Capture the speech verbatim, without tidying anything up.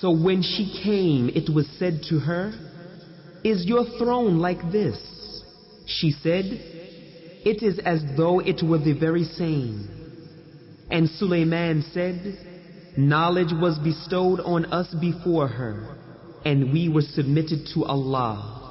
So when she came, it was said to her, "Is your throne like this?" She said, "It is as though it were the very same." And Suleiman said, "Knowledge was bestowed on us before her, and we were submitted to Allah.